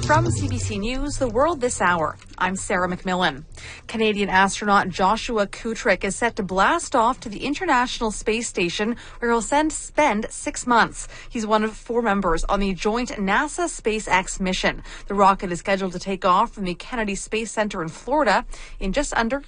From CBC News, The World This Hour, I'm Sarah McMillan. Canadian astronaut Joshua Kutrick is set to blast off to the International Space Station, where he'll spend 6 months. He's one of 4 members on the joint NASA-SpaceX mission. The rocket is scheduled to take off from the Kennedy Space Center in Florida in just under